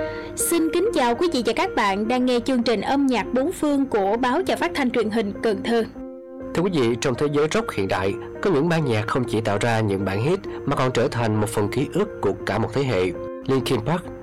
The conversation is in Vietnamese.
Xin kính chào quý vị và các bạn đang nghe chương trình âm nhạc bốn phương của báo và phát thanh truyền hình Cần Thơ. Thưa quý vị, trong thế giới rock hiện đại, có những ban nhạc không chỉ tạo ra những bản hit mà còn trở thành một phần ký ức của cả một thế hệ. Linkin Park,